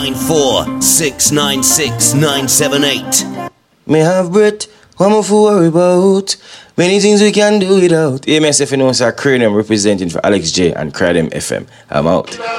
094 696 978. Me have breath, what more for worry about? Many things we can do without. AMSF, you know, sir, Cranium representing for Alex J and Cradem FM. I'm out.